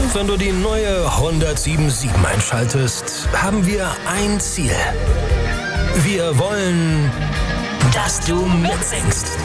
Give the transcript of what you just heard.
Und wenn du die neue 107.7 einschaltest, haben wir ein Ziel. Wir wollen, dass du mitsingst.